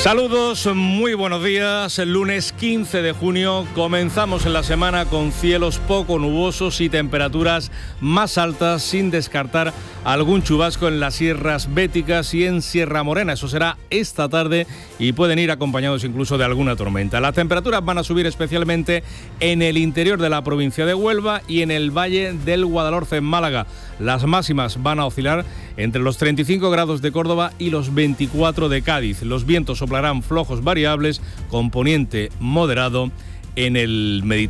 Saludos, muy buenos días. El lunes 15 de junio comenzamos en la semana con cielos poco nubosos y temperaturas más altas, sin descartar algún chubasco en las sierras béticas y en Sierra Morena. Eso será esta tarde y pueden ir acompañados incluso de alguna tormenta. Las temperaturas van a subir especialmente en el interior de la provincia de Huelva y en el Valle del Guadalhorce, en Málaga. Las máximas van a oscilar entre los 35 grados de Córdoba y los 24 de Cádiz. Los vientos soplarán flojos variables con poniente moderado en el Mediterráneo.